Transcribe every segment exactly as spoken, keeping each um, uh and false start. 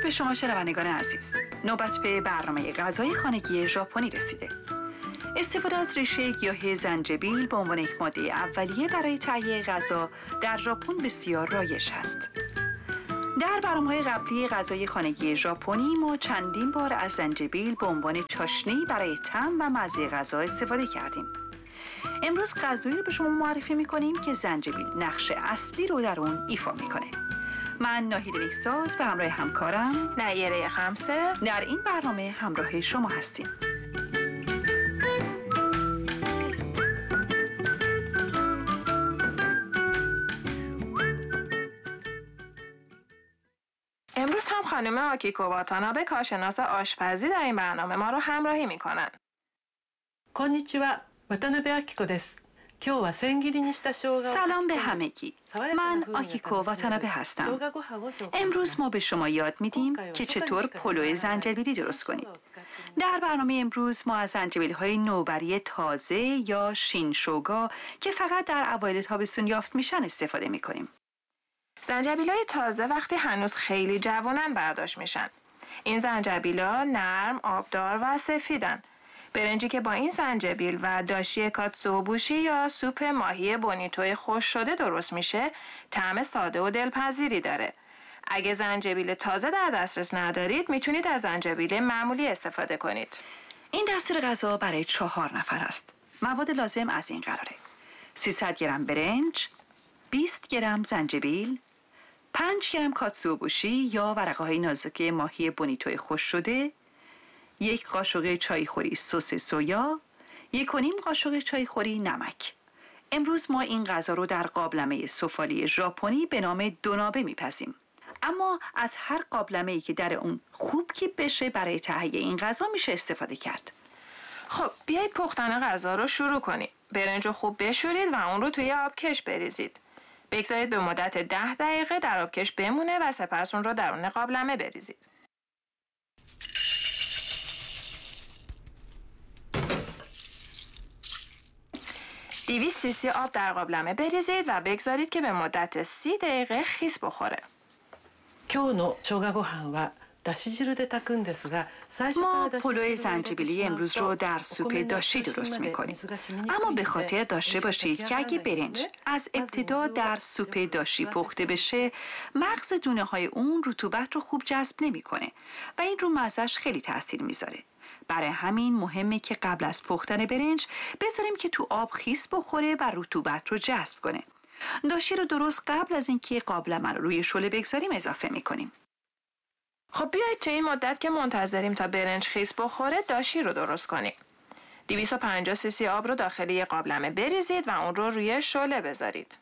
به شما شنوندگان عزیز. نوبت به برنامه غذای خانگی ژاپنی رسیده. استفاده از ریشه گیاه زنجبیل به عنوان یک ماده اولیه برای تهیه غذا در ژاپن بسیار رایج است. در برنامه‌های قبلی غذای خانگی ژاپنی ما چندین بار از زنجبیل به عنوان چاشنی برای طعم و مزه غذا استفاده کردیم. امروز غذایی رو به شما معرفی می‌کنیم که زنجبیل نقش اصلی رو در اون ایفا می‌کنه. من ناهید نیکزاد و همراه همکارم نیره خمسه در این برنامه همراه شما هستیم. امروز هم خانم آکیکو واتانابه کارشناس آشپزی در این برنامه ما رو همراهی میکنن. こんにちは、渡辺明子です。今日は千切りにした生姜を سلام به همگی. من آکیکو واتانابه هستم. امروز ما به شما یاد میدیم که چطور پلو زنجبیلی درست کنید. در برنامه امروز ما از زنجبیل‌های نوبری تازه یا شین شوگا که فقط در اوایل تابستون یافت میشن استفاده میکنیم. زنجبیل‌های تازه وقتی هنوز خیلی جوانن برداشت میشن. این زنجبیل‌ها نرم، آبدار و سفیدن. برنجی که با این زنجبیل و داشی کاتسوبوشی یا سوپ ماهی بونیتوی خوش شده درست میشه، طعم ساده و دلپذیری داره. اگه زنجبیل تازه در دسترس ندارید، میتونید از زنجبیل معمولی استفاده کنید. این دستور غذا برای چهار نفر است. مواد لازم از این قراره: سیصد گرم برنج، بیست گرم زنجبیل، پنج گرم کاتسوبوشی یا ورقه‌های نازک ماهی بونیتوی خوش شده، یک قاشق چایخوری سس سویا، یک و نیم قاشق چایخوری نمک. امروز ما این غذا رو در قابلمه سفالی ژاپنی به نام دونابه میپزیم. اما از هر قابلمه‌ای که در اون خوب کیپ بشه برای تهیه این غذا میشه استفاده کرد. خب بیایید پختن غذا رو شروع کنید. برنج رو خوب بشورید و اون رو توی آبکش بریزید. بگذارید به مدت ده دقیقه در آبکش بمونه و سپس اون رو درون قابلمه بریزید. دویست سی سی آب در قابلمه بریزید و بگذارید که به مدت سی دقیقه خیس بخوره. 今日の生姜ご飯はだし汁で炊くんですが ما پلو زنجبیلی امروز رو در سوپ داشی درست میکنیم. اما به خاطر داشته باشید که اگه برنج از ابتدا در سوپ داشی پخته بشه، مغز دونه های اون رطوبت رو خوب جذب نمیکنه و این رو مزهش خیلی تاثیر میذاره. برای همین مهمه که قبل از پختن برنج بذاریم که تو آب خیس بخوره و رطوبت رو جذب کنه. داشی رو درست قبل از اینکه قابلمه رو روی شعله بگذاریم اضافه میکنیم. خب بیایید تو این مدت که منتظریم تا برنج خیس بخوره داشی رو درست کنیم. دویست و پنجاه سی سی آب رو داخل یک قابلمه بریزید و اون رو روی شعله بذارید.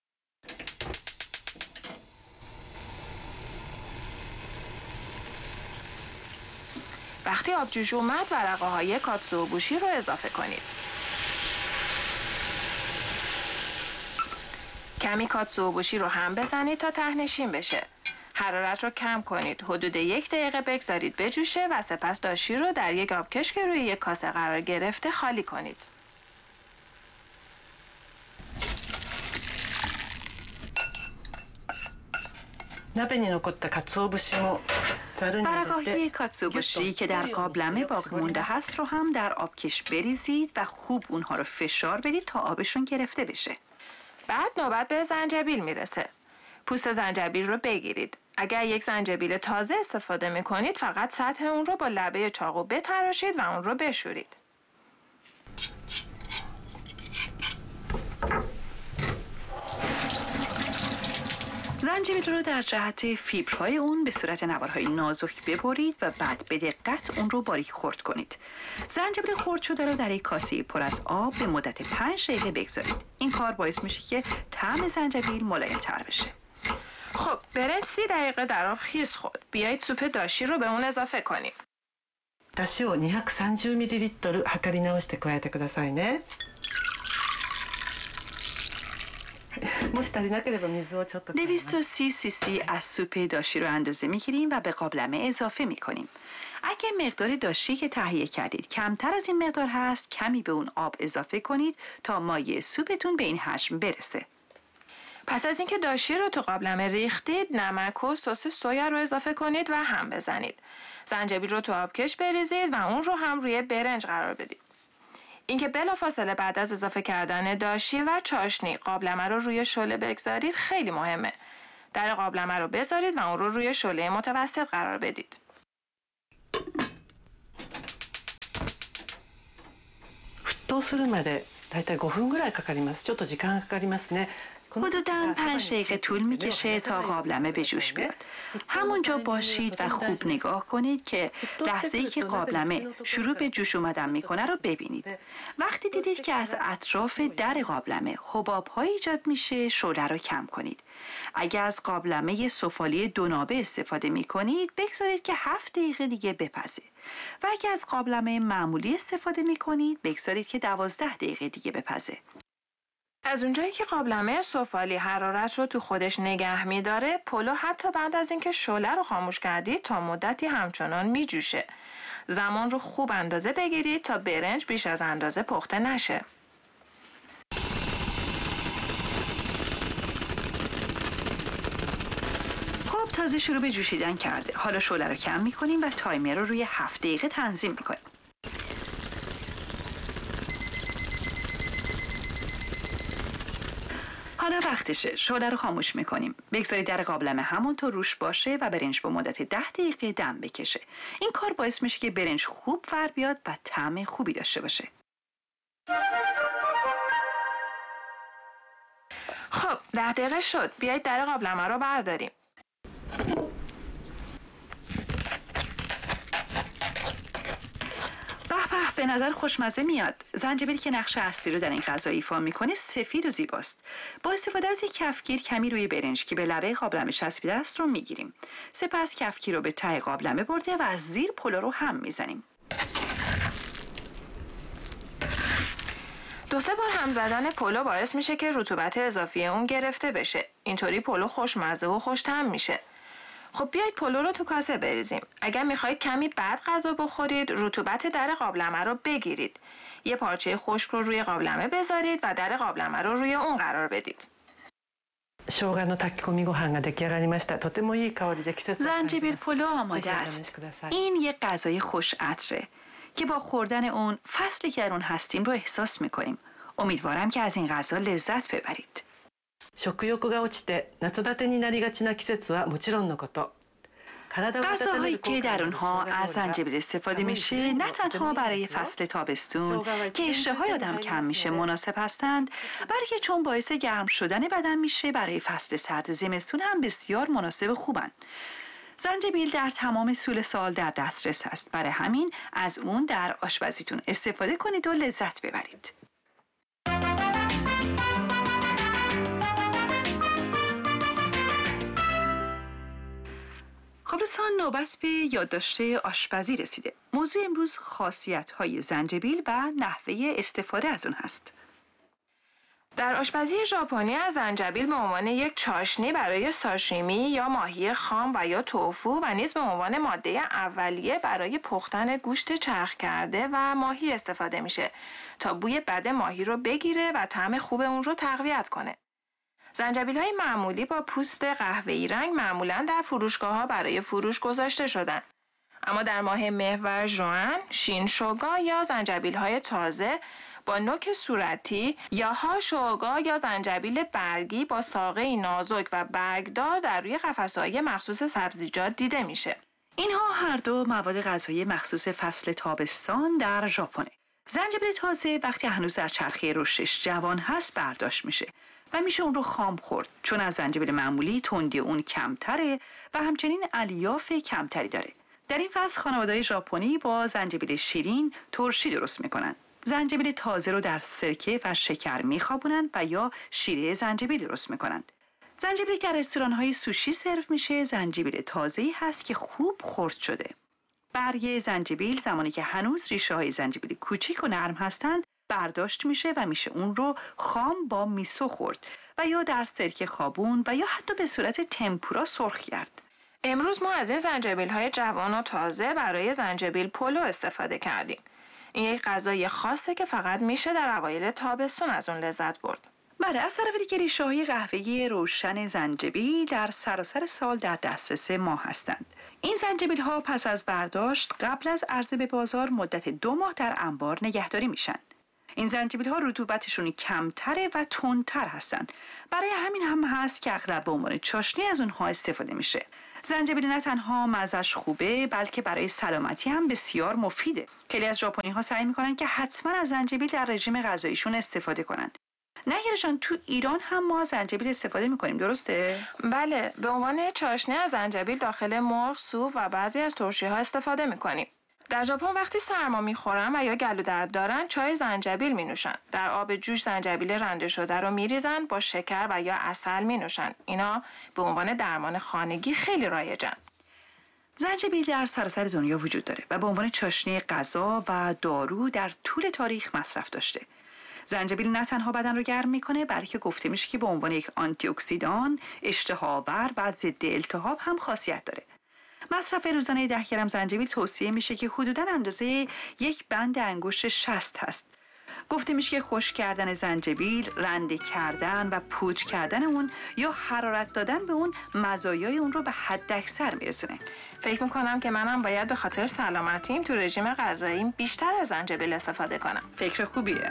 وقتی آب جوش اومد ورقه های کاتسوبوشی رو اضافه کنید. کمی کاتسوبوشی رو هم بزنید تا ته‌نشین بشه. حرارت رو کم کنید. حدود یک دقیقه بگذارید بجوشه و سپس داشی رو در یک آبکش که روی یک کاسه قرار گرفته خالی کنید. ورقه‌های کاتسوبوشی که در قابلمه باقی مونده هست رو هم در آبکش بریزید و خوب اونها رو فشار بدید تا آبشون گرفته بشه. بعد نوبت به زنجبیل میرسه. پوست زنجبیل رو بگیرید. اگر یک زنجبیل تازه استفاده میکنید فقط سطح اون رو با لبه چاقو بتراشید و اون رو بشورید. زنجبیل رو در جهت فیبرهای اون به صورت نوارهای نازک ببرید و بعد به دقت اون رو باریک خرد کنید. زنجبیل خرد شده رو در یک کاسه پر از آب به مدت پنج دقیقه بگذارید. این کار باعث میشه که طعم زنجبیل ملایم تر بشه. خب برنج سی دقیقه در آب خیس خورد. بیایید سوپ داشی رو به اون اضافه کنیم. だしをにひゃくさんじゅうミリリットル量り直して加えてくださいね。もし足りなければ水をちょっと加えます。 دویست و سی سی سی از سوپ داشی رو اندازه میگیریم و به قابلمه اضافه میکنیم. اگه مقدار داشی که تهیه کردید کمتر از این مقدار هست، کمی به اون آب اضافه کنید تا مایه سوپتون به این حجم برسه. پس از اینکه داشی رو تو قابلمه ریختید، نمک و سس سویا رو اضافه کنید و هم بزنید. زنجبیل رو تو آبکش بریزید و اون رو هم روی برنج قرار بدید. اینکه بلافاصله بعد از اضافه کردن داشی و چاشنی قابلمه رو روی شعله بگذارید خیلی مهمه. در قابلمه رو بذارید و اون رو روی شعله متوسط قرار بدید. 沸騰するまでだいたいごふんぐらいかかります。ちょっと時間がかかりますね。 حدوداً پنج دقیقه طول میکشه تا قابلمه به جوش بیاد. همونجا باشید و خوب نگاه کنید که لحظه‌ای که قابلمه شروع به جوش اومدن میکنه رو ببینید. وقتی دیدید که از اطراف در قابلمه حباب‌های ایجاد میشه، شعله رو کم کنید. اگر از قابلمه سفالی دونابه استفاده میکنید، بگذارید که هفت دقیقه دیگه بپزه. و اگر از قابلمه معمولی استفاده میکنید، بگذارید که دوازده دقیقه دیگه بپزه. از اونجایی که قابلمه سفالی حرارت رو تو خودش نگه میداره، پلو حتی بعد از اینکه شعله رو خاموش کردید تا مدتی همچنان میجوشه. زمان رو خوب اندازه بگیرید تا برنج بیش از اندازه پخته نشه. خب تازه شروع به جوشیدن کرده. حالا شعله رو کم میکنیم و تایمر رو روی هفت دقیقه تنظیم میکنیم. حالا وقتشه. شعله رو خاموش میکنیم. بگذارید در قابلمه همونطور روش باشه و برنج به مدت ده دقیقه دم بکشه. این کار باعث میشه که برنج خوب فر بیاد و طعم خوبی داشته باشه. خب ده دقیقه شد. بیایید در قابلمه رو برداریم. به به نظر خوشمزه میاد. زنجبیل که نقش اصلی رو در این غذا ایفا میکنه سفید و زیباست. با استفاده از یک کفگیر کمی روی برنج که به لبه قابلمه چسبیده است رو میگیریم. سپس کفگیر رو به ته قابلمه برده و از زیر پلو رو هم میزنیم. دو سه بار هم زدن پلو باعث میشه که رطوبت اضافی اون گرفته بشه. اینطوری پلو خوشمزه و خوش‌طعم میشه. خب بیایید پلو رو تو کاسه بریزیم. اگر میخواید کمی بعد غذا بخورید، رطوبت در قابلمه رو بگیرید. یه پارچه خشک رو روی قابلمه بذارید و در قابلمه رو روی اون قرار بدید. زنجبیل پلو آماده است. این یک غذای خوش عطره که با خوردن اون فصلی که در اون هستیم رو احساس میکنیم. امیدوارم که از این غذا لذت ببرید. 食欲が落ちて夏バテになりがちな季節はもちろんのこと。 غذاهایی که در اونها از زنجبیل استفاده میشه نه تنها برای فصل تابستون که اشتهای آدم کم میشه مناسب هستند، بلکه چون باعث گرم شدن بدن میشه برای فصل سرد زمستون هم بسیار مناسب خوبن. زنجبیل در تمام سول سال در دسترس هست، برای همین از اون در آشپزیتون استفاده کنید و لذت ببرید. خب دوستان، نوبت به یادداشت آشپزی رسیده. موضوع امروز خاصیت‌های زنجبیل و نحوه استفاده از اون هست. در آشپزی ژاپنی از زنجبیل به عنوان یک چاشنی برای ساشیمی یا ماهی خام و یا توفو و نیز به عنوان ماده اولیه برای پختن گوشت چرخ کرده و ماهی استفاده میشه تا بوی بد ماهی رو بگیره و طعم خوب اون رو تقویت کنه. زنجبیل‌های معمولی با پوست قهوه‌ای رنگ معمولاً در فروشگاه‌ها برای فروش گذاشته شدن. اما در ماه مه و ژوئن، شینشوگا یا زنجبیل‌های تازه با نوک صورتی یا هاشوگا یا زنجبیل برگی با ساقه نازک و برگدار در روی قفسه‌های مخصوص سبزیجات دیده میشه. اینها هر دو مواد غذایی مخصوص فصل تابستان در ژاپنه. زنجبیل تازه وقتی هنوز در چرخه رشدش جوان هست برداشت میشه و میشه اون رو خام خورد، چون از زنجبیل معمولی تندی اون کمتره و همچنین الیاف کمتری داره. در این فصل خانواده‌های ژاپنی با زنجبیل شیرین ترشی درست میکنن. زنجبیل تازه رو در سرکه و شکر میخوابونن و یا شیره زنجبیل درست میکنن. زنجبیلی که در رستوران‌های سوشی سرو میشه زنجبیل تازه‌ای هست که خوب خرد شده. برگ زنجبیل زمانی که هنوز ریشه‌های زنجبیل کوچیک و نرم هستند برداشت میشه و میشه اون رو خام با میسو خورد و یا در سرکه خوابون و یا حتی به صورت تمپورا سرخ کرد. امروز ما از این زنجبیل‌های جوان و تازه برای زنجبیل پلو استفاده کردیم. این یک غذای خاصه که فقط میشه در اوایل تابستون از اون لذت برد. بله، از طرف دیگه ریشه‌های قهوه‌ای روشن زنجبیل در سراسر سال در دسترس ما هستند. این زنجبیل ها پس از برداشت قبل از عرضه به بازار مدت دو ماه در انبار نگهداری میشن. این زنجبیل ها رطوبتشون کمتره و تندتر هستند. برای همین هم هست که اغلب به عنوان چاشنی از اونها استفاده میشه. زنجبیل نه تنها مزه‌اش خوبه، بلکه برای سلامتی هم بسیار مفیده. خیلی از ژاپنی ها سعی میکنن که حتما از زنجبیل در رژیم غذاییشون استفاده کنن. نگیر جان، تو ایران هم ما زنجبیل استفاده میکنیم، درسته؟ بله، به عنوان چاشنی از زنجبیل داخل مرغ، سوپ و بعضی از ترشی ها استفاده میکنیم. در ژاپن وقتی سرما میخورن و یا گلو درد دارن چای زنجبیل می نوشن. در آب جوش زنجبیل رنده شده رو میریزن، با شکر و یا عسل می نوشن. اینا به عنوان درمان خانگی خیلی رایجن. زنجبیل در سراسر دنیا وجود داره و به عنوان چاشنی غذا و دارو در طول تاریخ مصرف داشته. زنجبیل نه تنها بدن رو گرم میکنه، بلکه گفته میشه که به عنوان یک آنتی اکسیدان، اشتهاآور و ضد التهاب هم خاصیت داره. مصرف روزانه ده گرم زنجبیل توصیه میشه که حدوداً اندازه یک بند انگشت شست هست. گفته میشه که خشک کردن زنجبیل، رنده کردن و پودر کردن اون یا حرارت دادن به اون مزایای اون رو به حد اکثر میرسونه. فکر میکنم که منم باید به خاطر سلامتیم تو رژیم غذاییم بیشتر از زنجبیل استفاده کنم. فکر خوبیه.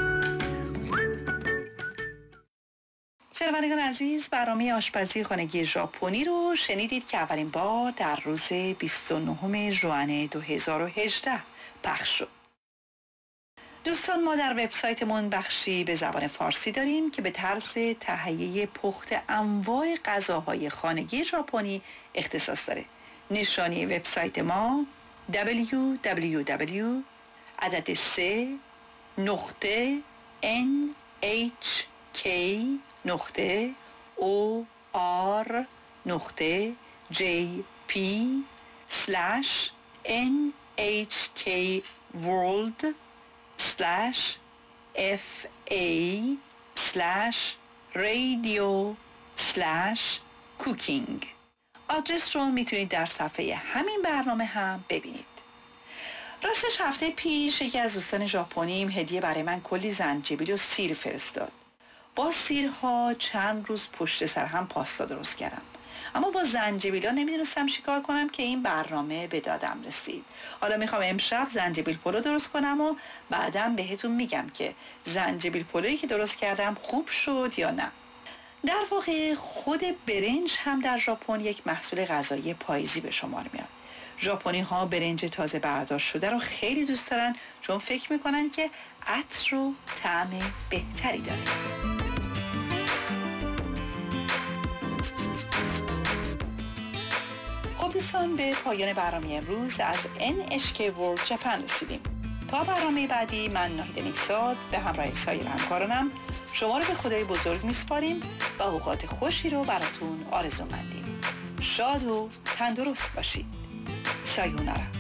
شنوندگان عزیز، برنامه آشپزی خانگی ژاپنی رو شنیدید که اولین بار در روز بیست و نهم ژوئن دو هزار و هجده پخش شد. دوستان، ما در وبسایتمون بخشی به زبان فارسی داریم که به طرز تهیه پخت انواع غذاهای خانگی ژاپنی اختصاص داره. نشانی وبسایت ما دبلیو دبلیو دبلیو عدد سه نقطه ان اچ کی نقطه او آر نقطه جی پی سلش ان اچ کی ورلد سلش اف ای سلش رادیو سلش کوکینگ. آدرس رو میتونید در صفحه همین برنامه هم ببینید. راستش هفته پیش یکی از دوستان ژاپنیم هدیه برای من کلی زنجبیل و سیر فرستاد. با سیرها چند روز پشت سر هم پاستا درست کردم، اما با زنجبیلا نمیدونستم چیکار کنم که این برنامه به دادم رسید. حالا میخوام امشب زنجبیل پلو درست کنم و بعدم بهتون میگم که زنجبیل پلویی که درست کردم خوب شد یا نه. در واقع خود برنج هم در ژاپن یک محصول غذایی پاییزی به شمار میاد. ژاپنی ها برنج تازه برداشت شده رو خیلی دوست دارن، چون فکر میکنن که عطر و طعم بهتری داره. خب دوستان، به پایان برنامه امروز از ان اچ کی World Japan رسیدیم. تا برنامه بعدی، من ناهید میکساد به همراه سایر همکارانم شما رو به خدای بزرگ میسپاریم و اوقات خوشی رو براتون آرزو مندیم. شاد و تندرست باشید. سایونارا.